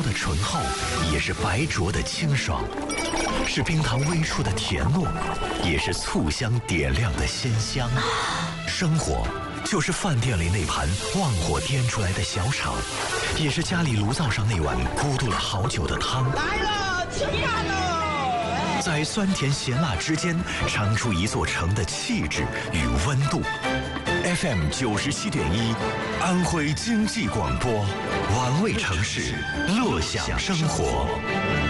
的醇厚，也是白灼的清爽；是冰糖微出的甜糯，也是醋香点亮的鲜香。生活就是饭店里那盘旺火颠出来的小炒，也是家里炉灶上那碗咕嘟了好久的汤。 来了，吃饭喽！ 在酸甜咸辣之间，尝出一座城的气质与温度。FM 97.1，安徽经济广播，玩味城市，乐享生活。